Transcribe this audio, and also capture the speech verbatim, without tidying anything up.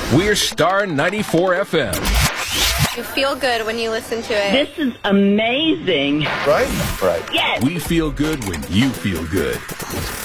We're Star ninety-four F M. You feel good when you listen to it. This is amazing. Right? Right. Yes. We feel good when you feel good.